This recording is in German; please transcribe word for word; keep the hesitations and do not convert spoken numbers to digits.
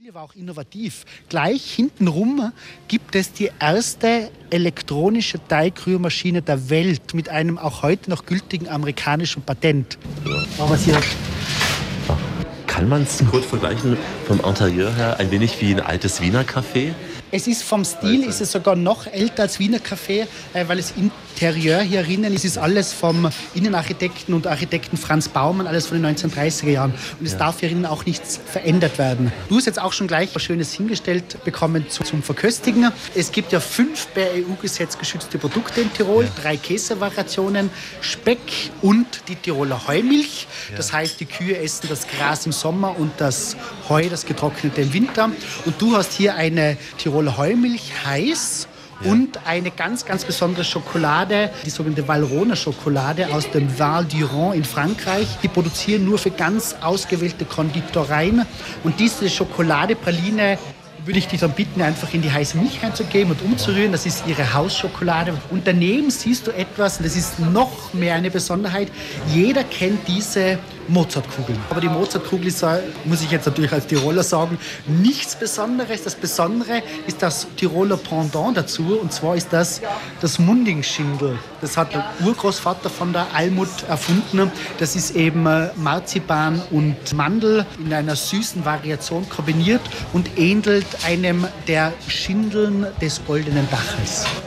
Familie war auch innovativ. Gleich hintenrum gibt es die erste elektronische Teigrührmaschine der Welt mit einem auch heute noch gültigen amerikanischen Patent. Machen wir es hier. Kann man es kurz vergleichen vom Interieur her ein wenig wie ein altes Wiener Café? Es ist vom Stil, ist es sogar noch älter als Wiener Café, weil das Interieur hier drinnen ist, ist alles vom Innenarchitekten und Architekten Franz Baumann, alles von den neunzehnhundertdreißiger Jahren. Und es ja. darf hier drinnen auch nichts verändert werden. Du hast jetzt auch schon gleich was Schönes hingestellt bekommen zu, zum Verköstigen. Es gibt ja fünf per E U-Gesetz geschützte Produkte in Tirol, ja. drei Käsevariationen, Speck und die Tiroler Heumilch. Ja. Das heißt, die Kühe essen das Gras im Sommer und das Heu, das getrocknete im Winter. Und du hast hier eine Tiroler Heumilch heiß ja. und eine ganz, ganz besondere Schokolade, die sogenannte Valrhona Schokolade aus dem Val d'Iron in Frankreich. Die produzieren nur für ganz ausgewählte Konditoreien. Und diese Schokoladepraline würde ich dich dann bitten, einfach in die heiße Milch reinzugeben und umzurühren. Das ist ihre Hausschokolade. Und daneben siehst du etwas, und das ist noch mehr eine Besonderheit. Jeder kennt diese Mozartkugeln. Aber die Mozartkugel ist, muss ich jetzt natürlich als Tiroler sagen, nichts Besonderes. Das Besondere ist das Tiroler Pendant dazu, und zwar ist das das Mundingschindel. Das hat der Urgroßvater von der Almut erfunden. Das ist eben Marzipan und Mandel in einer süßen Variation kombiniert und ähnelt einem der Schindeln des Goldenen Daches.